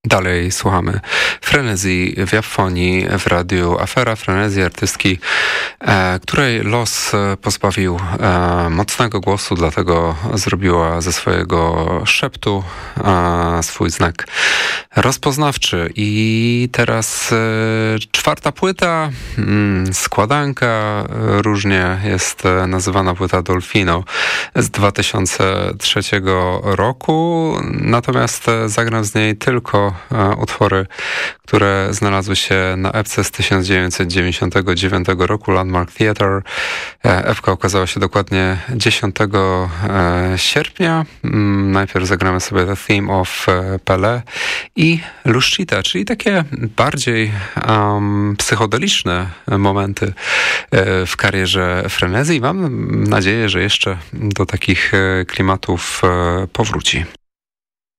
Dalej słuchamy Frenezji w Japonii w radiu Afera, Frenezji artystki, której los pozbawił mocnego głosu, dlatego zrobiła ze swojego szeptu swój znak rozpoznawczy. I teraz czwarta płyta, składanka, różnie jest nazywana płyta Dolfino z 2003 roku, natomiast zagram z niej tylko utwory, które znalazły się na epce z 1999 roku, Landmark Theatre. Epka ukazała się dokładnie 10 sierpnia. Najpierw zagramy sobie The Theme of Pelé i Lushita, czyli takie bardziej psychodeliczne momenty w karierze Frenezji. Mam nadzieję, że jeszcze do takich klimatów powróci.